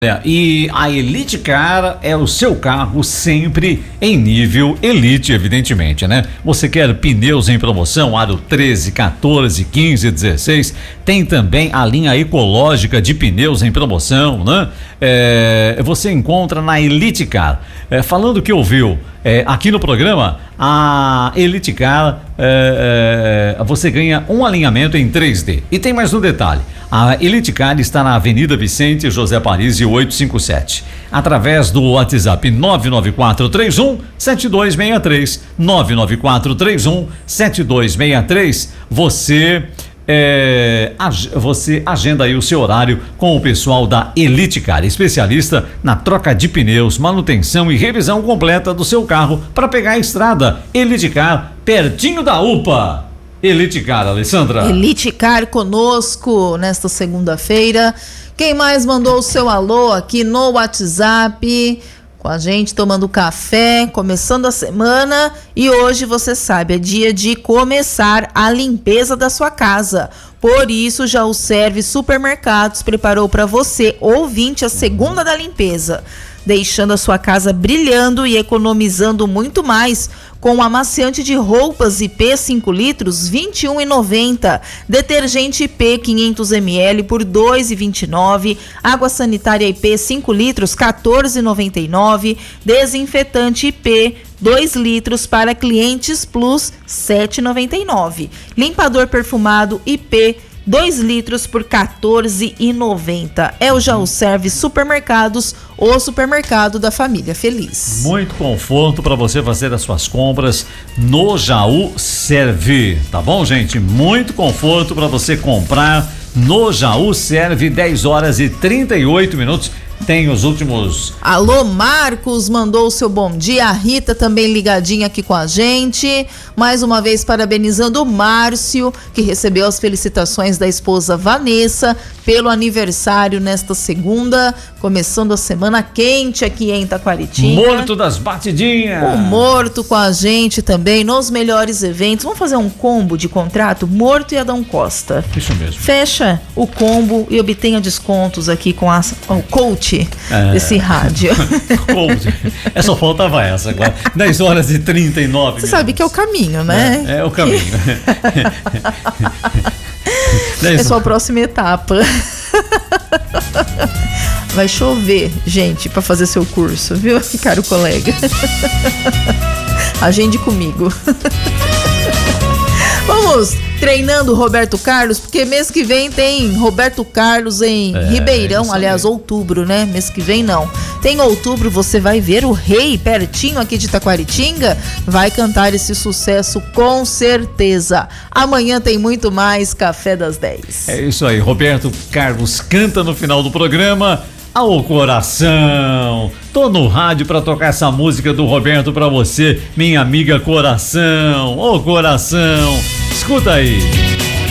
E a Elite Car é o seu carro sempre em nível Elite, evidentemente, né? Você quer pneus em promoção, aro 13, 14, 15, 16, tem também a linha ecológica de pneus em promoção, né? Você encontra na Elite Car. Falando que ouviu aqui no programa, a Elite Car, você ganha um alinhamento em 3D. E tem mais um detalhe. A Elite Car está na Avenida Vicente José Parisi 857. Através do WhatsApp 99431-7263. 99431-7263. Você agenda aí o seu horário com o pessoal da Elite Car, especialista na troca de pneus, manutenção e revisão completa do seu carro para pegar a estrada. Elite Car, pertinho da UPA. Elite Car, Alessandra. Elite Car conosco nesta segunda-feira. Quem mais mandou o seu alô aqui no WhatsApp? Com a gente tomando café, começando a semana, e hoje você sabe, é dia de começar a limpeza da sua casa. Por isso, já o Serve Supermercados preparou para você, ouvinte, a segunda da limpeza, deixando a sua casa brilhando e economizando muito mais com amaciante de roupas IP 5 litros, R$ 21,90. Detergente IP 500 ml por R$ 2,29. Água sanitária IP 5 litros, R$ 14,99. Desinfetante IP 2 litros para clientes Plus, R$ 7,99. Limpador perfumado IP 2 litros por R$ 14,90. É o Jaú Serve Supermercados, o supermercado da família feliz. Muito conforto para você fazer as suas compras no Jaú Serve, tá bom, gente? Muito conforto para você comprar no Jaú Serve. 10 horas e 38 minutos. Tem os últimos. Alô, Marcos mandou o seu bom dia. A Rita também ligadinha aqui com a gente. Mais uma vez parabenizando o Márcio, que recebeu as felicitações da esposa Vanessa pelo aniversário nesta segunda, começando a semana quente aqui em Taquaritinga. Morto das batidinhas. O Morto com a gente também nos melhores eventos. Vamos fazer um combo de contrato? Morto e Adão Costa. Isso mesmo. Fecha o combo e obtenha descontos aqui com o coach desse rádio. Só faltava essa agora. 10 horas e 39 minutos. Você sabe que é o caminho, né? É o caminho. É só a próxima etapa. Vai chover, gente, para fazer seu curso, viu, caro colega? Agende comigo. Vamos treinando o Roberto Carlos, porque mês que vem tem Roberto Carlos em Ribeirão, aliás, outubro, né? Mês que vem não. Tem outubro, você vai ver o Rei pertinho aqui de Taquaritinga, vai cantar esse sucesso com certeza. Amanhã tem muito mais Café das 10. É isso aí, Roberto Carlos canta no final do programa. Ao coração, tô no rádio pra tocar essa música do Roberto pra você, minha amiga coração, ô coração, escuta aí.